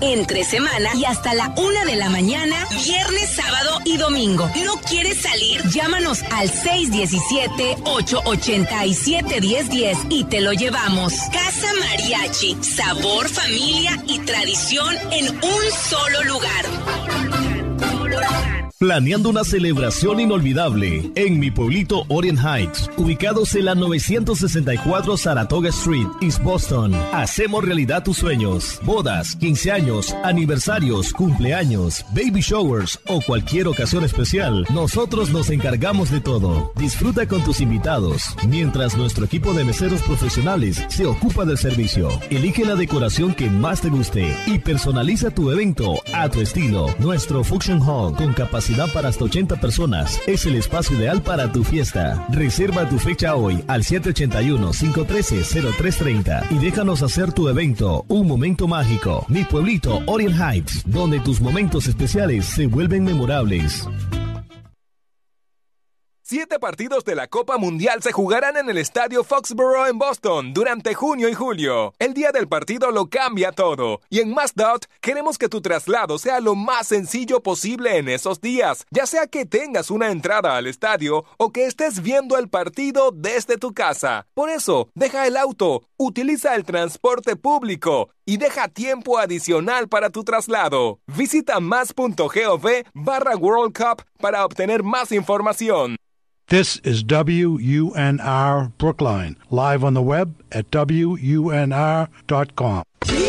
entre semana y hasta la 1 de la mañana, viernes, sábado y domingo. ¿No quieres salir? Llámanos al 617-887-1010 y te lo llevamos. Casa Mariachi, sabor, familia y tradición en un solo lugar. Planeando una celebración inolvidable en mi pueblito Orient Heights, ubicados en la 964 Saratoga Street, East Boston. Hacemos realidad tus sueños, bodas, 15 años, aniversarios, cumpleaños, baby showers o cualquier ocasión especial. Nosotros nos encargamos de todo. Disfruta con tus invitados, mientras nuestro equipo de meseros profesionales se ocupa del servicio. Elige la decoración que más te guste y personaliza tu evento a tu estilo. Nuestro Function Hall, con capacidad para hasta 80 personas, es el espacio ideal para tu fiesta. Reserva tu fecha hoy al 781-513-0330 y déjanos hacer tu evento un momento mágico. Mi pueblito Orient Heights, donde tus momentos especiales se vuelven memorables. 7 partidos de la Copa Mundial se jugarán en el Estadio Foxborough en Boston durante junio y julio. El día del partido lo cambia todo. Y en MassDOT queremos que tu traslado sea lo más sencillo posible en esos días, ya sea que tengas una entrada al estadio o que estés viendo el partido desde tu casa. Por eso, deja el auto, utiliza el transporte público y deja tiempo adicional para tu traslado. Visita mas.gov/World Cup para obtener más información. This is WUNR Brookline, live on the web at WUNR.com.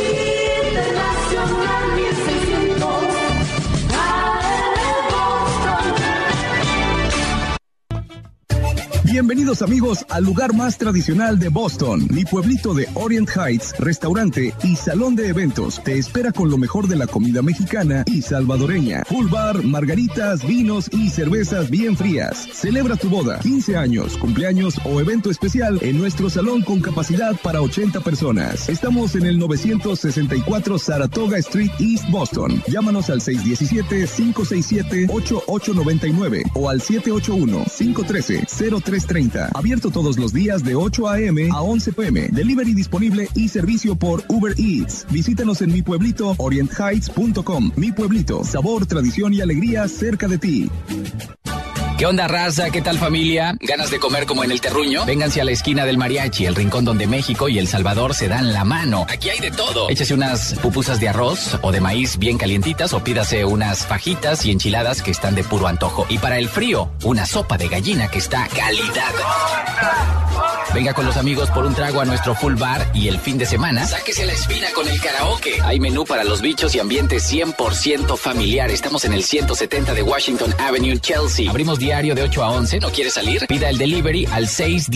Bienvenidos amigos al lugar más tradicional de Boston, mi pueblito de Orient Heights, restaurante y salón de eventos. Te espera con lo mejor de la comida mexicana y salvadoreña. Full bar, margaritas, vinos y cervezas bien frías. Celebra tu boda, 15 años, cumpleaños o evento especial en nuestro salón con capacidad para 80 personas. Estamos en el 964 Saratoga Street, East Boston. Llámanos al 617-567-8899 o al 781-513-0330. Abierto todos los días de 8 a.m. a 11 p.m. Delivery disponible y servicio por Uber Eats. Visítanos en mi pueblito orientheights.com. Mi pueblito, sabor, tradición y alegría cerca de ti. ¿Qué onda, raza? ¿Qué tal, familia? ¿Ganas de comer como en el terruño? Vénganse a la esquina del Mariachi, el rincón donde México y El Salvador se dan la mano. Aquí hay de todo. Échese unas pupusas de arroz o de maíz bien calientitas o pídase unas fajitas y enchiladas que están de puro antojo. Y para el frío, una sopa de gallina que está calidad. Venga con los amigos por un trago a nuestro full bar y el fin de semana, sáquese la espina con el karaoke. Hay menú para los bichos y ambiente 100% familiar. Estamos en el 170 de Washington Avenue, Chelsea. Abrimos diario de 8 a 11. ¿No quiere salir? Pida el delivery al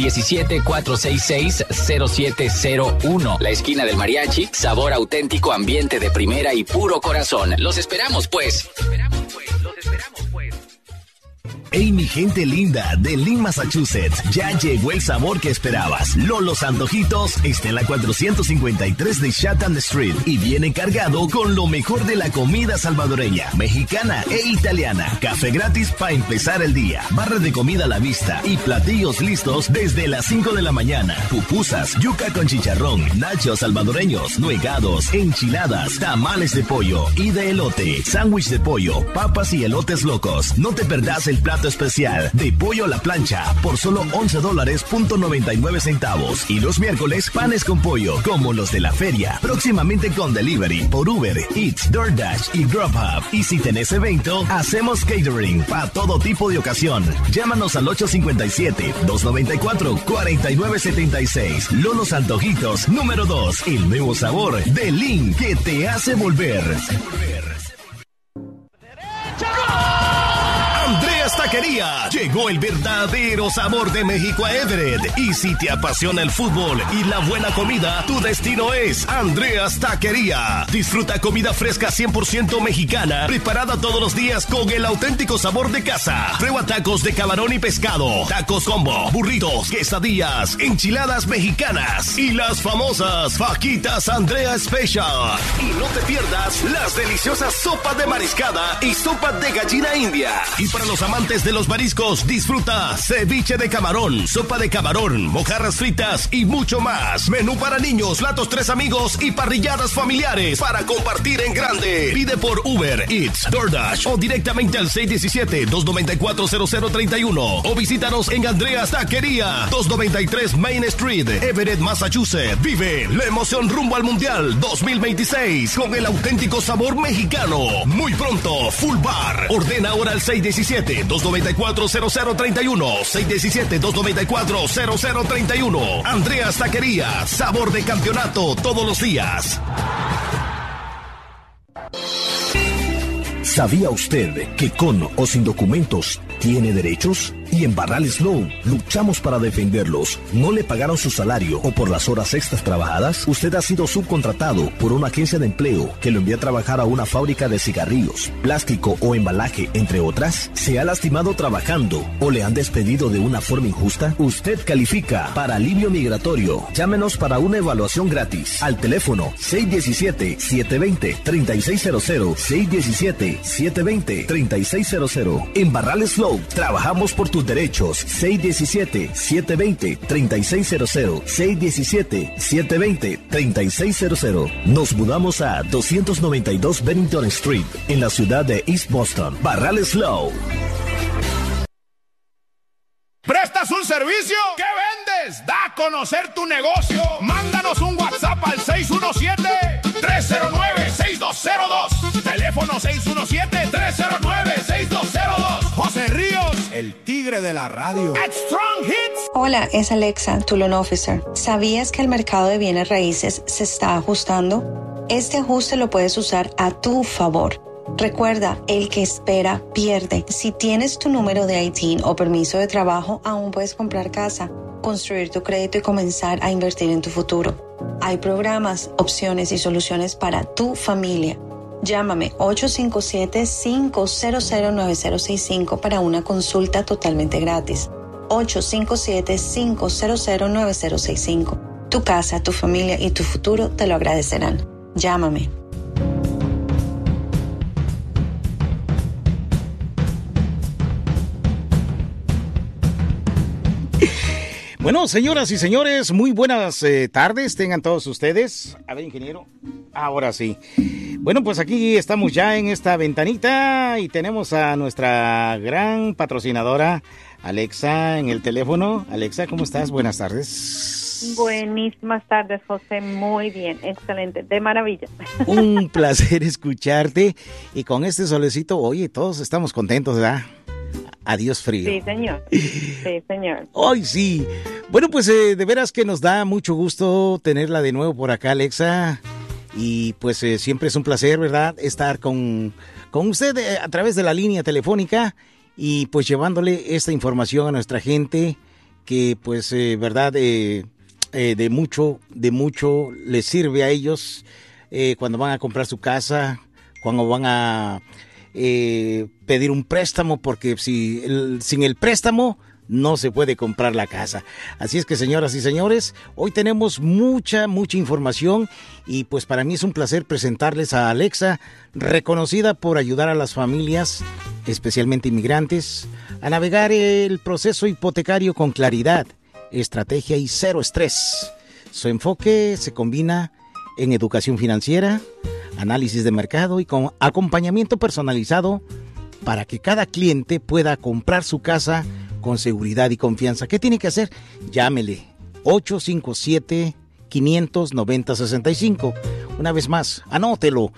617-466-0701. La esquina del Mariachi, sabor auténtico, ambiente de primera y puro corazón. Los esperamos, pues. Hey, mi gente linda de Lynn, Massachusetts, ya llegó el sabor que esperabas. Lolo's Antojitos está en la 453 de Chatham Street y viene cargado con lo mejor de la comida salvadoreña, mexicana e italiana. Café gratis para empezar el día, barra de comida a la vista y platillos listos desde las 5 de la mañana. Pupusas, yuca con chicharrón, nachos salvadoreños, nuegados, enchiladas, tamales de pollo y de elote, sándwich de pollo, papas y elotes locos. No te perdás el plato especial de pollo a la plancha por solo $11.99. Y los miércoles, panes con pollo, como los de la feria. Próximamente con delivery por Uber Eats, DoorDash y Grubhub. Y si tenés evento, hacemos catering para todo tipo de ocasión. Llámanos al 857-294-4976. Lolo's Antojitos número 2. El nuevo sabor de Lynn que te hace volver. Andreas Taquería. Llegó el verdadero sabor de México a Everett. Y si te apasiona el fútbol y la buena comida, tu destino es Andreas Taquería. Disfruta comida fresca 100% mexicana, preparada todos los días con el auténtico sabor de casa. Prueba tacos de camarón y pescado, tacos combo, burritos, quesadillas, enchiladas mexicanas y las famosas fajitas Andrea Special. Y no te pierdas las deliciosas sopas de mariscada y sopas de gallina india. Y para los amantes reyes de los mariscos, disfruta ceviche de camarón, sopa de camarón, mojarras fritas y mucho más. Menú para niños, platos 3 amigos y parrilladas familiares para compartir en grande. Pide por Uber Eats, DoorDash o directamente al 617-294-0031 o visítanos en Andreas Taquería, 293 Main Street, Everett, Massachusetts. Vive la emoción rumbo al Mundial 2026 con el auténtico sabor mexicano. Muy pronto, Full Bar. Ordena ahora al 617-294-0031. 617-294-0031. Andreas Taquería, sabor de campeonato todos los días. ¿Sabía usted que con o sin documentos tiene derechos? Y en Barrales Law luchamos para defenderlos. ¿No le pagaron su salario o por las horas extras trabajadas? ¿Usted ha sido subcontratado por una agencia de empleo que lo envía a trabajar a una fábrica de cigarrillos, plástico o embalaje, entre otras? ¿Se ha lastimado trabajando o le han despedido de una forma injusta? Usted califica para alivio migratorio. Llámenos para una evaluación gratis al teléfono 617-720-3600. 617-720-3600. En Barrales Law trabajamos por tus derechos. 617-720-3600. 617-720-3600. Nos mudamos a 292 Bennington Street en la ciudad de East Boston. Barrales Law. ¿Prestas un servicio? ¿Qué vendes? Da a conocer tu negocio. Mándanos un WhatsApp al 617-309-6202. Teléfono 617-309-6202. José Ríos, el tigre de la radio. At Strong Hits. Hola, es Alexa, tu loan officer. ¿Sabías que el mercado de bienes raíces se está ajustando? Este ajuste lo puedes usar a tu favor. Recuerda, el que espera pierde. Si tienes tu número de ITIN o permiso de trabajo, aún puedes comprar casa, construir tu crédito y comenzar a invertir en tu futuro. Hay programas, opciones y soluciones para tu familia. Llámame 857-500-9065 para una consulta totalmente gratis. 857-500-9065. Tu casa, tu familia y tu futuro te lo agradecerán. Llámame. Bueno, señoras y señores, muy buenas tardes tengan todos ustedes. A ver, ingeniero, ahora sí. Bueno, pues aquí estamos ya en esta ventanita y tenemos a nuestra gran patrocinadora, Alexa, en el teléfono. Alexa, ¿cómo estás? Buenas tardes. Buenísimas tardes, José. Muy bien, excelente, de maravilla. Un placer escucharte y con este solecito, oye, todos estamos contentos, ¿verdad? Adiós frío. Sí, señor. Sí, señor. Hoy sí. Bueno, pues de veras que nos da mucho gusto tenerla de nuevo por acá, Alexa. Y pues siempre es un placer, ¿verdad? Estar con usted a través de la línea telefónica y pues llevándole esta información a nuestra gente que pues, ¿verdad? De mucho les sirve a ellos cuando van a comprar su casa, cuando van a pedir un préstamo, porque sin el préstamo no se puede comprar la casa. Así es que, señoras y señores, hoy tenemos mucha información y pues para mí es un placer presentarles a Alexa, reconocida por ayudar a las familias, especialmente inmigrantes, a navegar el proceso hipotecario con claridad, estrategia y cero estrés. Su enfoque se combina en educación financiera, análisis de mercado y con acompañamiento personalizado para que cada cliente pueda comprar su casa con seguridad y confianza. ¿Qué tiene que hacer? Llámele 857-590-65. Una vez más, anótelo,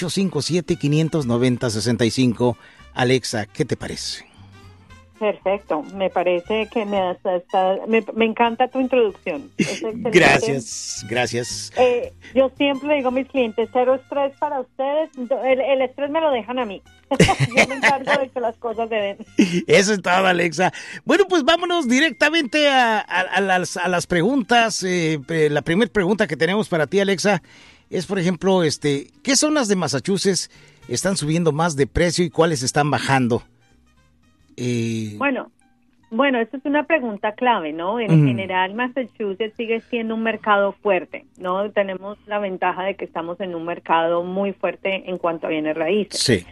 857-590-65. Alexa, ¿qué te parece? Perfecto, me parece que me encanta tu introducción. Es Gracias. Yo siempre digo a mis clientes, cero estrés para ustedes, el estrés me lo dejan a mí. Yo me encargo de que las cosas se den. Eso es todo, Alexa. Bueno, pues vámonos directamente a las preguntas. La primera pregunta que tenemos para ti, Alexa, es, por ejemplo, ¿qué zonas de Massachusetts están subiendo más de precio y cuáles están bajando? Bueno, esta es una pregunta clave, ¿no? En general, Massachusetts sigue siendo un mercado fuerte, ¿no? Tenemos la ventaja de que estamos en un mercado muy fuerte en cuanto a bienes raíces. Sí.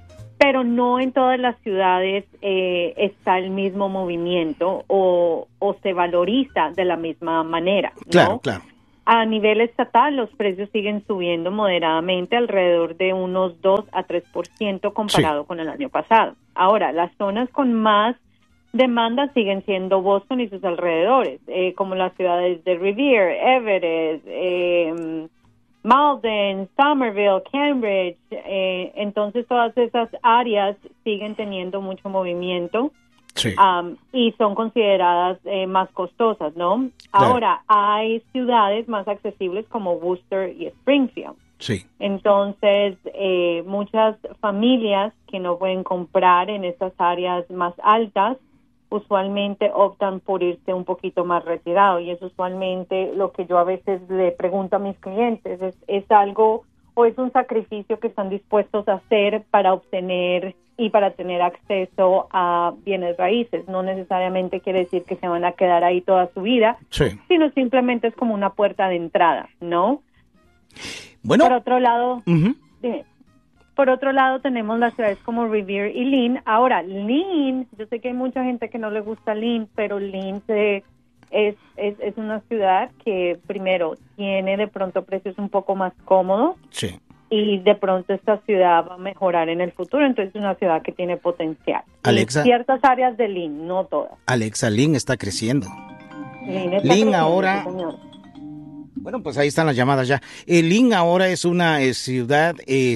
pero no en todas las ciudades está el mismo movimiento o se valoriza de la misma manera, ¿no? Claro, claro. A nivel estatal, los precios siguen subiendo moderadamente, alrededor de unos 2 a 3% comparado con el año pasado. Ahora, las zonas con más demanda siguen siendo Boston y sus alrededores, como las ciudades de Revere, Everett, Malden, Somerville, Cambridge. Entonces, todas esas áreas siguen teniendo mucho movimiento. Sí. Y son consideradas más costosas, ¿no? Claro. Ahora, hay ciudades más accesibles como Worcester y Springfield. Sí. Entonces, muchas familias que no pueden comprar en estas áreas más altas, usualmente optan por irse un poquito más retirado. Y es usualmente lo que yo a veces le pregunto a mis clientes. ¿Es algo o es un sacrificio que están dispuestos a hacer para obtener y para tener acceso a bienes raíces? No necesariamente quiere decir que se van a quedar ahí toda su vida, sino simplemente es como una puerta de entrada, ¿no? Bueno. Por otro lado, dime. Por otro lado, tenemos las ciudades como Revere y Lynn. Ahora, Lynn, yo sé que hay mucha gente que no le gusta Lynn, pero Lynn es una ciudad que, primero, tiene de pronto precios un poco más cómodos. Sí. Y de pronto esta ciudad va a mejorar en el futuro, entonces es una ciudad que tiene potencial. Alexa, en ciertas áreas de Lynn, no todas. Alexa, Lynn está creciendo. Lynn ahora... señor. Bueno, pues ahí están las llamadas ya. Lynn ahora es una ciudad,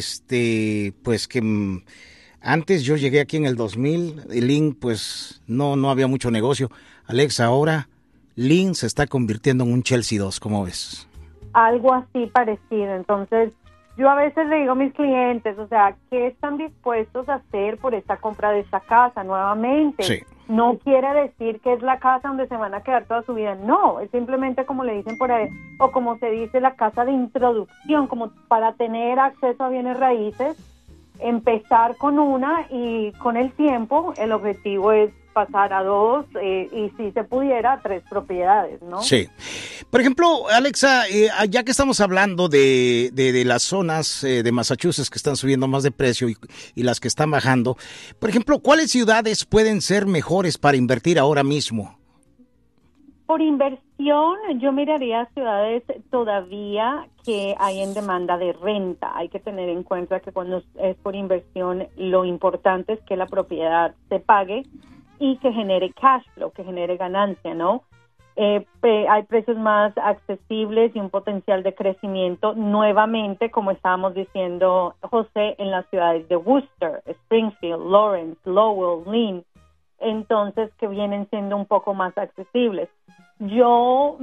pues que antes yo llegué aquí en el 2000, Lynn pues no había mucho negocio. Alexa, ahora Lynn se está convirtiendo en un Chelsea 2, ¿cómo ves? Algo así parecido, entonces yo a veces le digo a mis clientes, o sea, ¿qué están dispuestos a hacer por esta compra de esta casa nuevamente? Sí. No quiere decir que es la casa donde se van a quedar toda su vida, no, es simplemente como le dicen por ahí, o como se dice, la casa de introducción, como para tener acceso a bienes raíces, empezar con una y con el tiempo el objetivo es pasar a 2 y si se pudiera 3 propiedades, ¿no? Sí. Por ejemplo, Alexa, ya que estamos hablando de las zonas de Massachusetts que están subiendo más de precio y las que están bajando, por ejemplo, ¿cuáles ciudades pueden ser mejores para invertir ahora mismo? Por inversión, yo miraría ciudades todavía que hay en demanda de renta. Hay que tener en cuenta que cuando es por inversión, lo importante es que la propiedad se pague y que genere cash flow, que genere ganancia, ¿no? Hay precios más accesibles y un potencial de crecimiento nuevamente, como estábamos diciendo, José, en las ciudades de Worcester, Springfield, Lawrence, Lowell, Lynn, entonces que vienen siendo un poco más accesibles. Yo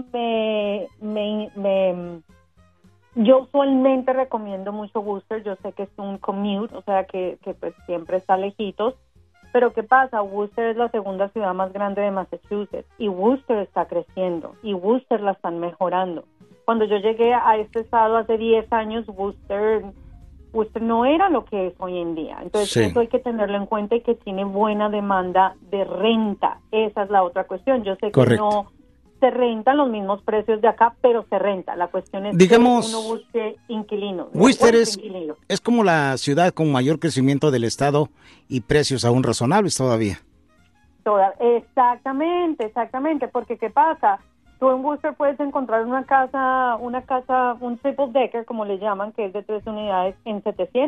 yo usualmente recomiendo mucho Worcester. Yo sé que es un commute, o sea que pues siempre está lejitos. Pero ¿qué pasa? Worcester es la segunda ciudad más grande de Massachusetts y Worcester está creciendo y Worcester la están mejorando. Cuando yo llegué a este estado hace 10 años, Worcester no era lo que es hoy en día. Entonces eso hay que tenerlo en cuenta y que tiene buena demanda de renta. Esa es la otra cuestión. Yo sé que no se rentan los mismos precios de acá, pero se renta. La cuestión es digamos, que uno busque inquilinos. Worcester es como la ciudad con mayor crecimiento del estado y precios aún razonables todavía. Exactamente, porque ¿qué pasa? Tú en Worcester puedes encontrar una casa, un triple decker, como le llaman, que es de 3 unidades en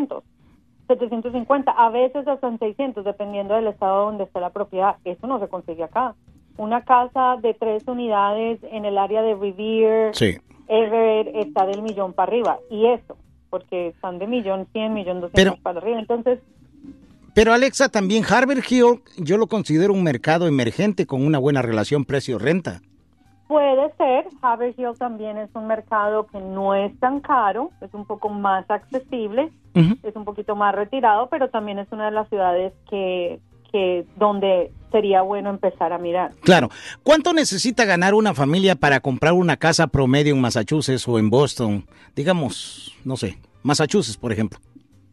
750, a veces hasta en 600, dependiendo del estado donde esté la propiedad. Eso no se consigue acá. Una casa de 3 unidades en el área de Revere, Everett, está del $1,000,000 para arriba. Y eso, porque están de $1,100,000, $1,200,000 para arriba. Entonces... Pero Alexa, también Harvard Hill, yo lo considero un mercado emergente con una buena relación precio-renta. Puede ser. Harvard Hill también es un mercado que no es tan caro, es un poco más accesible, es un poquito más retirado, pero también es una de las ciudades que donde sería bueno empezar a mirar. Claro. ¿Cuánto necesita ganar una familia para comprar una casa promedio en Massachusetts o en Boston? Digamos, no sé, Massachusetts, por ejemplo.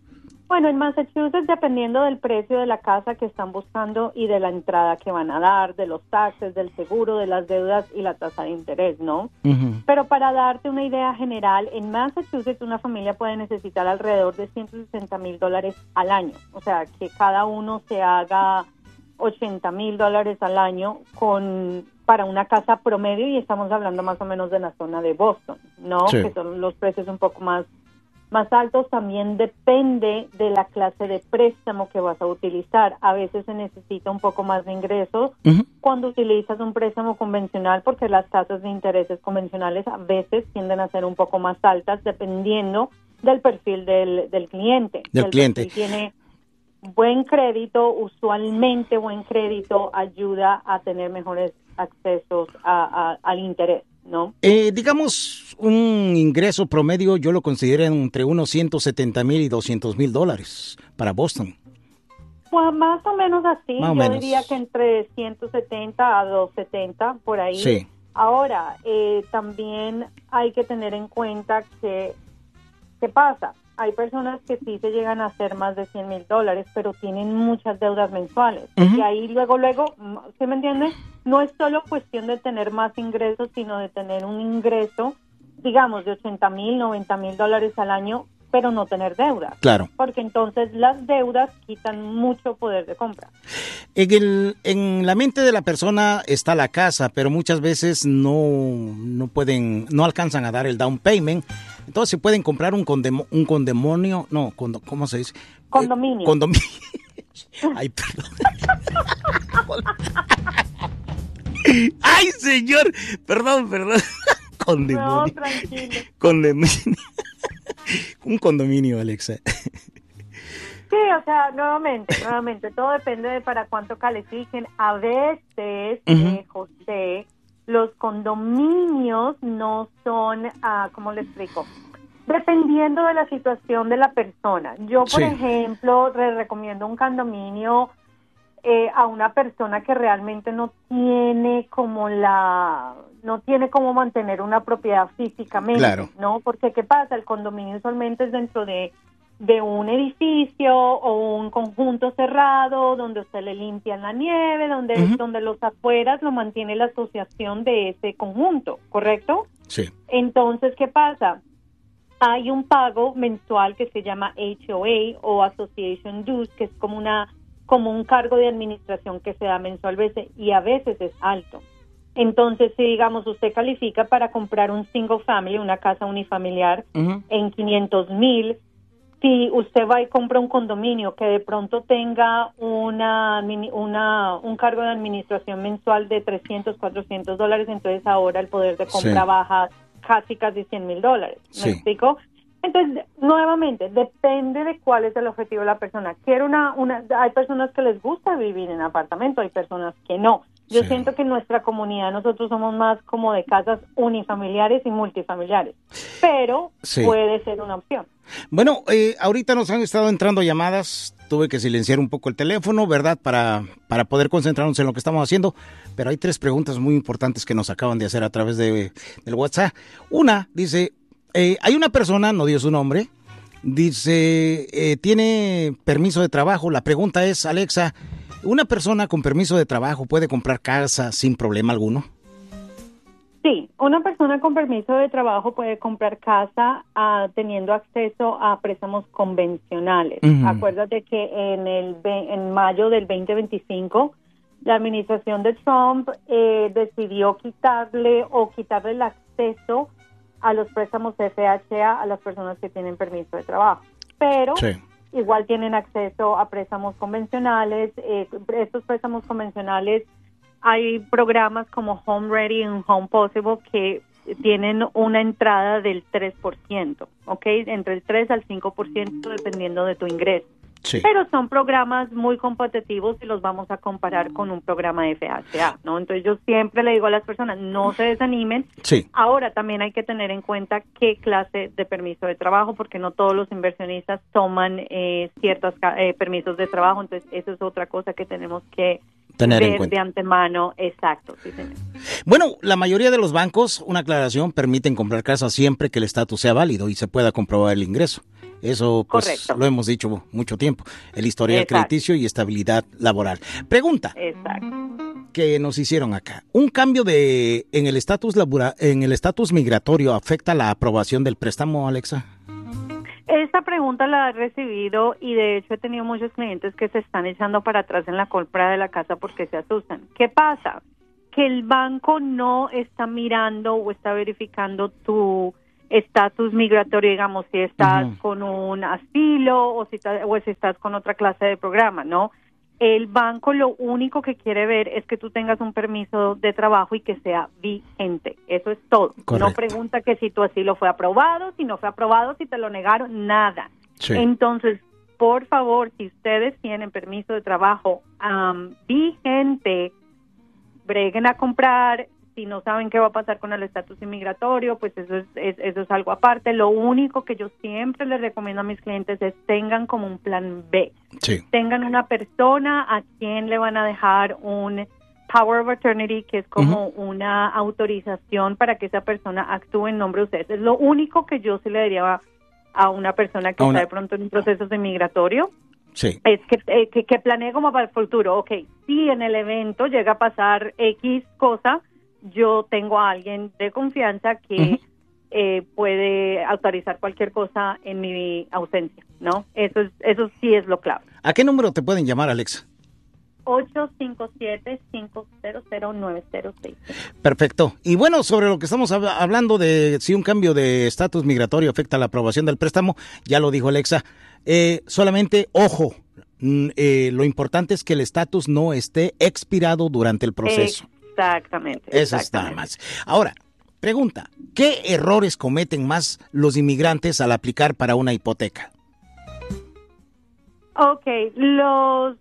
Bueno, en Massachusetts, dependiendo del precio de la casa que están buscando y de la entrada que van a dar, de los taxes, del seguro, de las deudas y la tasa de interés, ¿no? Pero para darte una idea general, en Massachusetts una familia puede necesitar alrededor de $160,000 al año. O sea, que cada uno se haga $80,000 al año para una casa promedio, y estamos hablando más o menos de la zona de Boston, ¿no? Sí. Que son los precios un poco más altos. También depende de la clase de préstamo que vas a utilizar. A veces se necesita un poco más de ingresos cuando utilizas un préstamo convencional, porque las tasas de intereses convencionales a veces tienden a ser un poco más altas dependiendo del perfil del cliente. Del cliente. Si tiene buen crédito, usualmente buen crédito ayuda a tener mejores accesos al interés, ¿no? Digamos, un ingreso promedio yo lo considero entre unos $170,000 y $200,000 para Boston. Pues más o menos así, más o yo menos. diría que entre 170 a 270, por ahí. Sí. Ahora, también hay que tener en cuenta que, ¿qué pasa? Hay personas que sí se llegan a hacer más de $100,000, pero tienen muchas deudas mensuales. Y ahí luego, ¿sí me entiendes? No es solo cuestión de tener más ingresos, sino de tener un ingreso, digamos, de $80,000, $90,000 al año, pero no tener deudas. Claro. Porque entonces las deudas quitan mucho poder de compra. En la mente de la persona está la casa, pero muchas veces no alcanzan a dar el down payment. Entonces se pueden comprar un condominio, ¿cómo se dice? Condominio. Condominio. Ay, perdón. Ay, señor, perdón. Condominio. No, tranquilo. Condominio. Un condominio, Alexa. Sí, o sea, nuevamente, todo depende de para cuánto califiquen. A veces, José, los condominios no son, ¿cómo le explico? Dependiendo de la situación de la persona. Yo, por ejemplo, recomiendo un condominio a una persona que realmente no tiene como mantener una propiedad físicamente, claro, ¿no? Porque ¿qué pasa? El condominio usualmente es dentro de un edificio o un conjunto cerrado donde usted le limpian la nieve, donde los afueras lo mantiene la asociación de ese conjunto, ¿correcto? Sí. Entonces, ¿qué pasa? Hay un pago mensual que se llama HOA o Association Dues, que es como un cargo de administración que se da mensualmente y a veces es alto. Entonces, si digamos usted califica para comprar un single family, una casa unifamiliar en $500,000, si usted va y compra un condominio que de pronto tenga un cargo de administración mensual de $300, $400, entonces ahora el poder de compra baja casi $100,000. ¿Me explico? Entonces, nuevamente, depende de cuál es el objetivo de la persona. Hay personas que les gusta vivir en apartamento, hay personas que no. Yo siento que en nuestra comunidad nosotros somos más como de casas unifamiliares y multifamiliares, pero puede ser una opción. Bueno, ahorita nos han estado entrando llamadas, tuve que silenciar un poco el teléfono, ¿verdad? Para poder concentrarnos en lo que estamos haciendo, pero hay 3 preguntas muy importantes que nos acaban de hacer a través del WhatsApp. Una, dice, hay una persona, no dio su nombre, dice, tiene permiso de trabajo. La pregunta es, Alexa, ¿una persona con permiso de trabajo puede comprar casa sin problema alguno? Sí, una persona con permiso de trabajo puede comprar casa teniendo acceso a préstamos convencionales. Acuérdate que en mayo del 2025, la administración de Trump decidió quitarle el acceso a los préstamos FHA a las personas que tienen permiso de trabajo. Pero igual tienen acceso a préstamos convencionales. Estos préstamos convencionales, hay programas como Home Ready y Home Possible que tienen una entrada del 3%, ¿ok? Entre el 3 al 5% dependiendo de tu ingreso. Sí. Pero son programas muy competitivos y los vamos a comparar con un programa de FHA, ¿no? Entonces yo siempre le digo a las personas, no se desanimen. Sí. Ahora también hay que tener en cuenta qué clase de permiso de trabajo, porque no todos los inversionistas toman ciertos permisos de trabajo, entonces eso es otra cosa que tenemos que tener en cuenta de antemano. Exacto, sí, señor. Bueno, la mayoría de los bancos, una aclaración, permiten comprar casas siempre que el estatus sea válido y se pueda comprobar el ingreso. Eso pues Correcto. lo hemos dicho mucho tiempo, el historial Exacto. crediticio y estabilidad laboral. Pregunta Exacto. que nos hicieron acá. ¿Un cambio en el estatus migratorio afecta la aprobación del préstamo, Alexa? Esta pregunta la he recibido y de hecho he tenido muchos clientes que se están echando para atrás en la compra de la casa porque se asustan. ¿Qué pasa? Que el banco no está mirando o está verificando tu estatus migratorio, digamos, si estás con un asilo o si estás con otra clase de programa, ¿no? El banco lo único que quiere ver es que tú tengas un permiso de trabajo y que sea vigente. Eso es todo. Correcto. No pregunta que si tu asilo fue aprobado, si no fue aprobado, si te lo negaron, nada. Sí. Entonces, por favor, si ustedes tienen permiso de trabajo vigente, breguen a comprar. Si no saben qué va a pasar con el estatus inmigratorio, pues eso es algo aparte. Lo único que yo siempre les recomiendo a mis clientes es tengan como un plan B. Sí. Tengan una persona a quien le van a dejar un Power of Attorney, que es como una autorización para que esa persona actúe en nombre de ustedes. Es lo único que yo sí le diría a una persona que está de pronto en un proceso de migratorio. Sí. Es que planee como para el futuro. Ok, si en el evento llega a pasar X cosa, yo tengo a alguien de confianza que puede autorizar cualquier cosa en mi ausencia, ¿no? Eso sí es lo clave. ¿A qué número te pueden llamar, Alexa? 857-500-9006. Perfecto. Y bueno, sobre lo que estamos hablando de si un cambio de estatus migratorio afecta la aprobación del préstamo, ya lo dijo Alexa. Solamente, ojo, lo importante es que el estatus no esté expirado durante el proceso. Exactamente. Eso está más. Ahora, pregunta, ¿qué errores cometen más los inmigrantes al aplicar para una hipoteca? Ok, los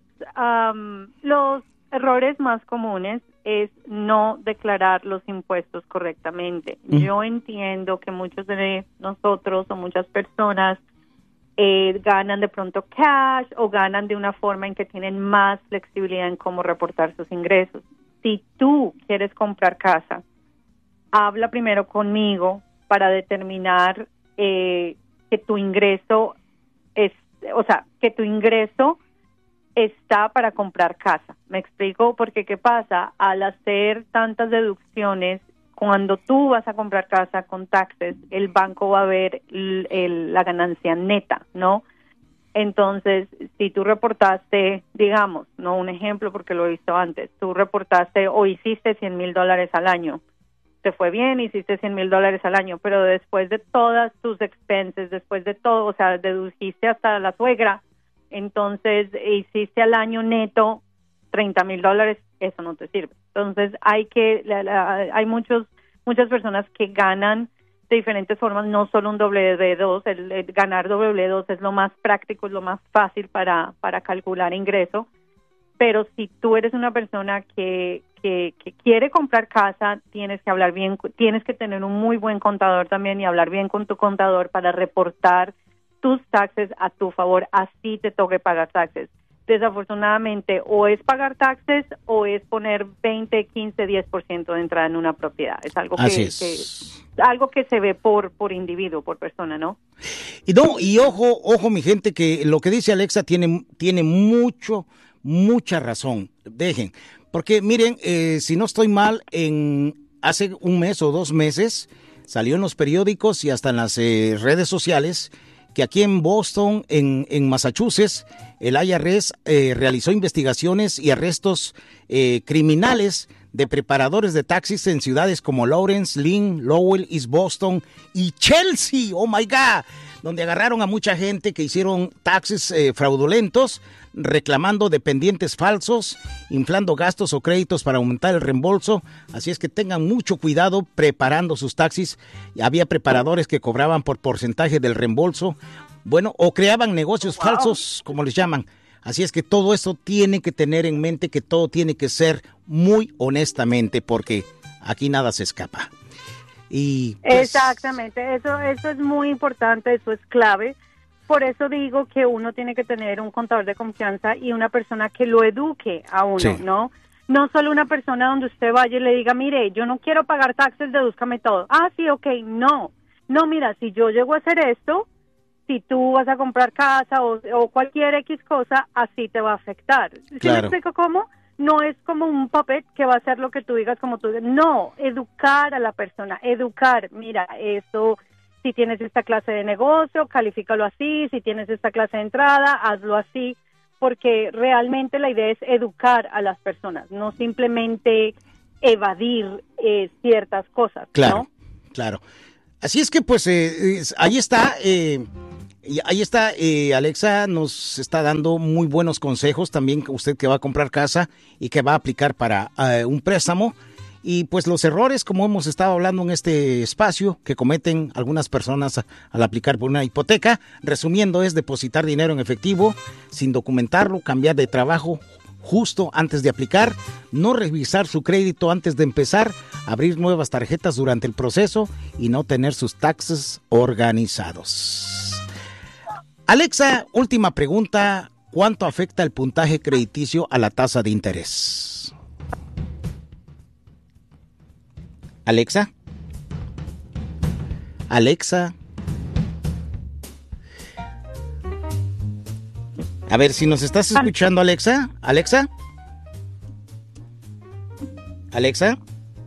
errores más comunes es no declarar los impuestos correctamente. Yo entiendo que muchos de nosotros o muchas personas ganan de pronto cash o ganan de una forma en que tienen más flexibilidad en cómo reportar sus ingresos. Si tú quieres comprar casa, habla primero conmigo para determinar que tu ingreso está para comprar casa. ¿Me explico? Porque ¿qué pasa? Al hacer tantas deducciones, cuando tú vas a comprar casa con taxes, el banco va a ver la ganancia neta, ¿no? Entonces, si tú reportaste, digamos, no un ejemplo porque lo he visto antes, tú reportaste o hiciste $100,000 al año, te fue bien, hiciste $100,000 al año, pero después de todas tus expenses, después de todo, o sea, dedujiste hasta la suegra, entonces hiciste al año neto $30,000, eso no te sirve. Entonces, hay muchas personas que ganan de diferentes formas, no solo un W2, el ganar W2 es lo más práctico, es lo más fácil para calcular ingreso, pero si tú eres una persona que quiere comprar casa, tienes que hablar bien, tienes que tener un muy buen contador también y hablar bien con tu contador para reportar tus taxes a tu favor, así te toque pagar taxes. Desafortunadamente, o es pagar taxes o es poner 20, 15, 10% de entrada en una propiedad. Es algo algo que se ve por individuo, por persona, ¿no? Y ojo, mi gente, que lo que dice Alexa tiene mucha razón. Dejen, porque miren, si no estoy mal, hace un mes o 2 meses salió en los periódicos y hasta en las redes sociales que aquí en Boston, en Massachusetts, el IRS realizó investigaciones y arrestos criminales de preparadores de taxis en ciudades como Lawrence, Lynn, Lowell, East Boston y Chelsea, oh my God, donde agarraron a mucha gente que hicieron taxis fraudulentos, reclamando dependientes falsos, inflando gastos o créditos para aumentar el reembolso. Así es que tengan mucho cuidado preparando sus taxis. Había preparadores que cobraban por porcentaje del reembolso, bueno, o creaban negocios falsos, como les llaman. Así es que todo esto tiene que tener en mente que todo tiene que ser muy honestamente, porque aquí nada se escapa. Y pues, exactamente, eso es muy importante, eso es clave. Por eso digo que uno tiene que tener un contador de confianza y una persona que lo eduque a uno, sí, ¿no? No solo una persona donde usted vaya y le diga, mire, yo no quiero pagar taxes, dedúzcame todo. Ah, sí, ok, no, mira, si yo llego a hacer esto, si tú vas a comprar casa o cualquier X cosa, así te va a afectar. ¿Sí me explico cómo? No es como un puppet que va a hacer lo que tú digas como tú digas. No, educar a la persona, educar. Mira, eso, si tienes esta clase de negocio, califícalo así. Si tienes esta clase de entrada, hazlo así. Porque realmente la idea es educar a las personas, no simplemente evadir ciertas cosas. Claro, ¿no? Claro. Así es que pues ahí está... Alexa nos está dando muy buenos consejos también, usted que va a comprar casa y que va a aplicar para un préstamo, y pues los errores, como hemos estado hablando en este espacio, que cometen algunas personas al aplicar por una hipoteca, resumiendo, es depositar dinero en efectivo sin documentarlo, cambiar de trabajo justo antes de aplicar, no revisar su crédito antes de empezar, abrir nuevas tarjetas durante el proceso y no tener sus taxes organizados. Alexa, última pregunta. ¿Cuánto afecta el puntaje crediticio a la tasa de interés? Alexa. Alexa. A ver, si nos estás escuchando, Alexa. Alexa. Alexa.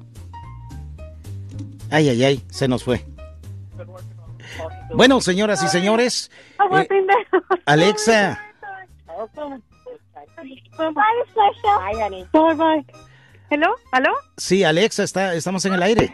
Ay, se nos fue. Bueno, señoras y señores, Alexa. ¿Aló? Sí, Alexa, estamos en el aire.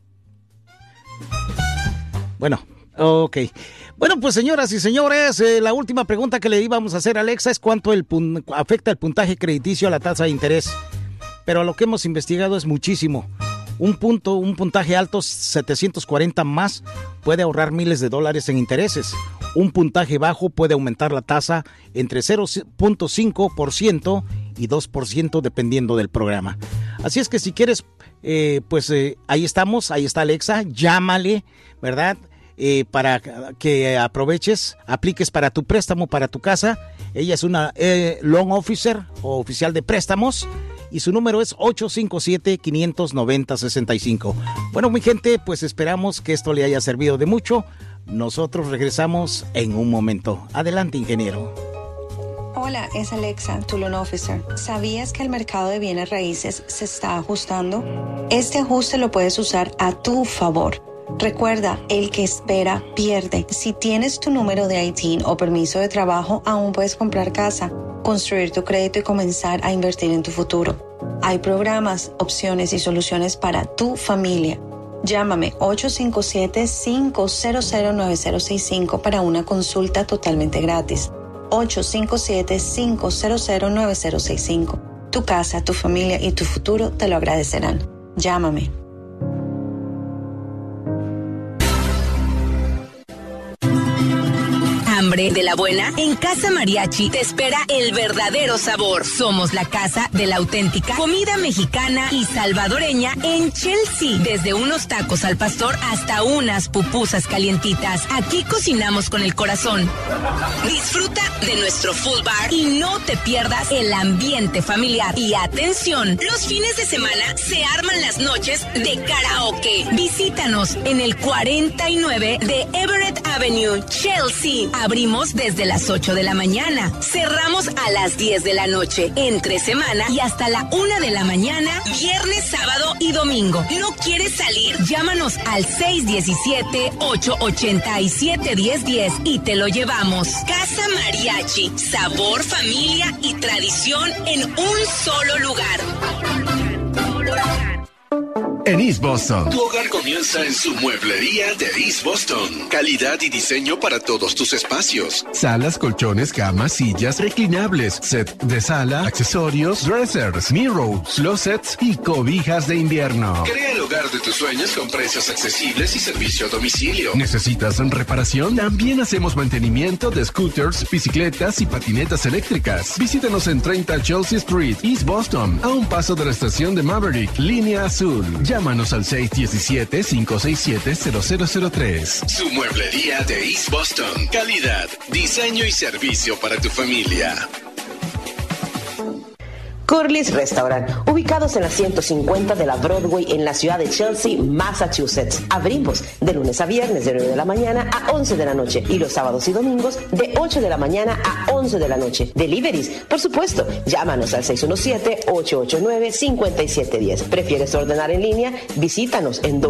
Bueno, ok. Bueno, pues señoras y señores, la última pregunta que le íbamos a hacer a Alexa es cuánto afecta el puntaje crediticio a la tasa de interés. Pero lo que hemos investigado es muchísimo. Un puntaje alto, 740 más, puede ahorrar miles de dólares en intereses. Un puntaje bajo puede aumentar la tasa entre 0.5% y 2% dependiendo del programa. Así es que si quieres, ahí estamos, ahí está Alexa, llámale, ¿verdad? Para que aproveches, apliques para tu préstamo, para tu casa. Ella es una loan officer o oficial de préstamos. Y su número es 857-590-65. Bueno, mi gente, pues esperamos que esto le haya servido de mucho. Nosotros regresamos en un momento. Adelante, ingeniero. Hola, es Alexa, tu loan officer. ¿Sabías que el mercado de bienes raíces se está ajustando? Este ajuste lo puedes usar a tu favor. Recuerda, el que espera pierde. Si tienes tu número de ITIN o permiso de trabajo, aún puedes comprar casa, construir tu crédito y comenzar a invertir en tu futuro. Hay programas, opciones y soluciones para tu familia. Llámame 857-500-9065 para una consulta totalmente gratis. 857-500-9065. Tu casa, tu familia y tu futuro te lo agradecerán. Llámame. Hambre de la buena, en Casa Mariachi te espera el verdadero sabor. Somos la casa de la auténtica comida mexicana y salvadoreña en Chelsea. Desde unos tacos al pastor hasta unas pupusas calientitas. Aquí cocinamos con el corazón. Disfruta de nuestro food bar y no te pierdas el ambiente familiar. Y atención, los fines de semana se arman las noches de karaoke. Visítanos en el 49 de Everett Avenue, Chelsea. Abrimos desde las 8 de la mañana. Cerramos a las 10 de la noche. Entre semana y hasta la 1 de la mañana, viernes, sábado y domingo. ¿No quieres salir? Llámanos al 617-887-1010 y te lo llevamos. Casa Mariachi. Sabor, familia y tradición en un solo lugar. En East Boston, tu hogar comienza en su mueblería de East Boston. Calidad y diseño para todos tus espacios. Salas, colchones, camas, sillas, reclinables, set de sala, accesorios, dressers, mirrors, closets y cobijas de invierno. Crea el hogar de tus sueños con precios accesibles y servicio a domicilio. ¿Necesitas reparación? También hacemos mantenimiento de scooters, bicicletas y patinetas eléctricas. Visítanos en 30 Chelsea Street, East Boston, a un paso de la estación de Maverick, línea azul. Llámanos al 617-567-0003. Su mueblería de East Boston. Calidad, diseño y servicio para tu familia. Curly's Restaurant, ubicados en la 150 de la Broadway en la ciudad de Chelsea, Massachusetts. Abrimos de lunes a viernes de 9 de la mañana a 11 de la noche y los sábados y domingos de 8 de la mañana a 11 de la noche. Deliveries, por supuesto. Llámanos al 617-889-5710. ¿Prefieres ordenar en línea? Visítanos en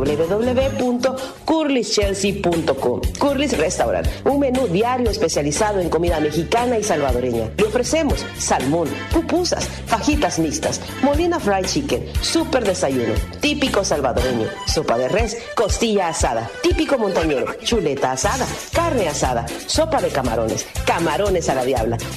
www.curlyschelsea.com. Curly's Restaurant, un menú diario especializado en comida mexicana y salvadoreña. Le ofrecemos salmón, pupusas, fajitas mixtas, molina fried chicken, super desayuno, típico salvadoreño, sopa de res, costilla asada, típico montañero, chuleta asada, carne asada, sopa de camarones, camarones a la diabla,